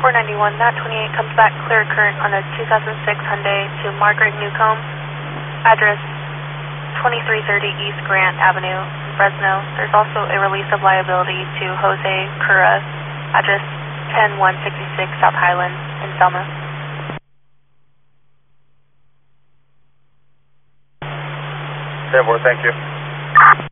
491, that 28 comes back clear current on a 2006 Hyundai to Margaret Newcomb, address 2330 East Grant Avenue in Fresno. There's also a release of liability to Jose Cura, address 10166 South Highland in Selma. 10-4, thank you.